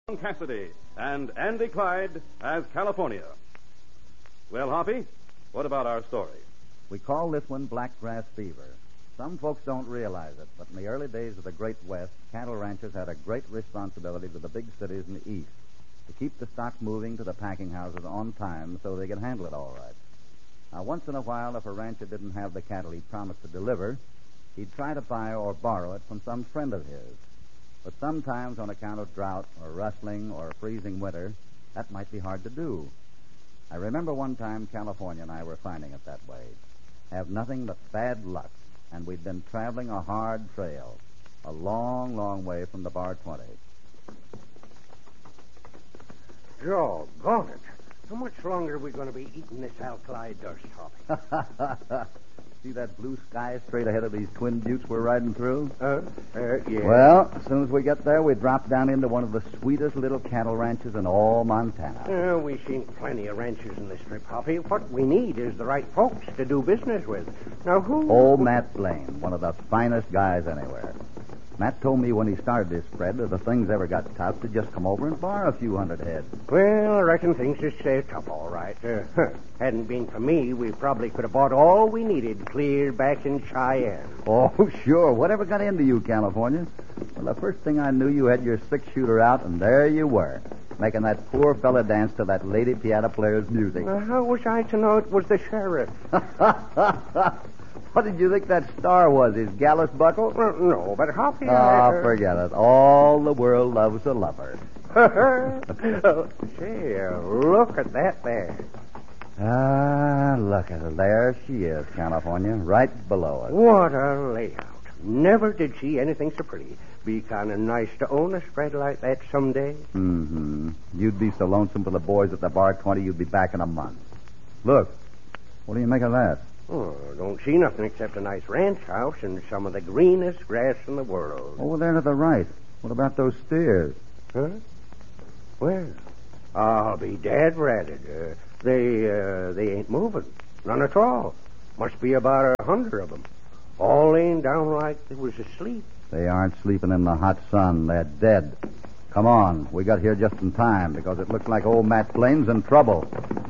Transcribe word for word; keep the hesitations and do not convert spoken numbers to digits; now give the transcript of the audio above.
John Cassidy and Andy Clyde as California. Well, Hoppy, what about our story? We call this one blackgrass fever. Some folks don't realize it, but in the early days of the Great West, cattle ranchers had a great responsibility to the big cities in the East to keep the stock moving to the packing houses on time so they could handle it all right. Now, once in a while, if a rancher didn't have the cattle he promised to deliver, he'd try to buy or borrow it from some friend of his. But sometimes, on account of drought or rustling or freezing winter, that might be hard to do. I remember one time California and I were finding it that way. Have nothing but bad luck, and we'd been traveling a hard trail, a long, long way from the Bar twenty. Doggone it. How much longer are we going to be eating this alkali dust, Hoppy? See that blue sky straight ahead of these twin buttes we're riding through? Uh, uh, yeah. Well, as soon as we get there, we drop down into one of the sweetest little cattle ranches in all Montana. Uh, we've seen plenty of ranches in this trip, Hoppy. What we need is the right folks to do business with. Now, who... Old Matt Blaine, one of the finest guys anywhere. Matt told me when he started his spread that if things ever got tough, to just come over and borrow a few hundred head. Well, I reckon things just stay tough, all right. Uh, huh. Hadn't been for me, we probably could have bought all we needed clear back in Cheyenne. Oh, sure. Whatever got into you, California? Well, the first thing I knew, you had your six-shooter out, and there you were, making that poor fella dance to that lady piano player's music. Uh, how was I to know it was the sheriff? What did you think that star was, his Gallus buckle? Well, no, but Hoppy... Oh, I... forget it. All the world loves a lover. Oh, say, uh, look at that there. Ah, look at her. There she is, California, right below us. What a layout. Never did see anything so pretty. Be kind of nice to own a spread like that someday. Mm-hmm. You'd be so lonesome for the boys at the Bar twenty, you'd be back in a month. Look, what do you make of that? Oh, don't see nothing except a nice ranch house and some of the greenest grass in the world. Over there to the right. What about those steers? Huh? Well, I'll be dad ratted. Uh, they, uh, they ain't moving. None at all. Must be about a hundred of them. All laying down like they was asleep. They aren't sleeping in the hot sun. They're dead. Come on. We got here just in time because it looks like old Matt Blaine's in trouble.